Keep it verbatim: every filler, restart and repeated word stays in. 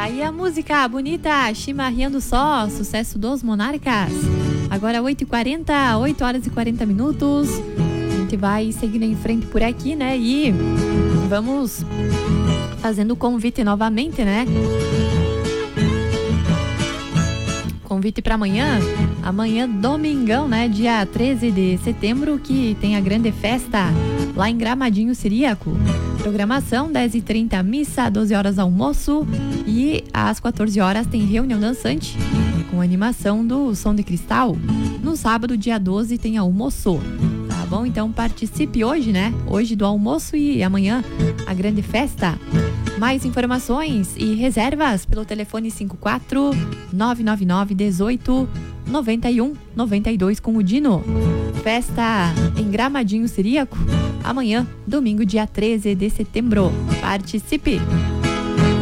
Aí a música bonita, Chimarrando Só, sucesso dos Monarcas. Agora oito e quarenta, oito horas e quarenta minutos. A gente vai seguindo em frente por aqui, né? E vamos fazendo o convite novamente, né? Convite para amanhã, amanhã domingão, né? Dia treze de setembro, que tem a grande festa lá em Gramadinho Ciríaco. Programação, dez e trinta missa, doze horas almoço e às quatorze horas tem reunião dançante com animação do Som de Cristal. No sábado, dia doze, tem almoço. Tá bom? Então participe hoje, né? Hoje do almoço e amanhã a grande festa. Mais informações e reservas pelo telefone cinco quatro nove nove nove dezoito noventa e um noventa e dois com o Dino. Festa em Gramadinho Ciríaco, amanhã, domingo, dia treze de setembro. Participe!